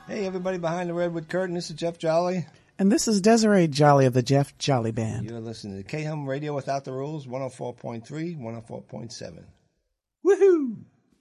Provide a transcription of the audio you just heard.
Hey, everybody behind the Redwood Curtain. This is Jeff Jolly. And this is Desiree Jolly of the Jeff Jolly Band. You're listening to K-Hum Radio Without the Rules, 104.3, 104.7. Woohoo!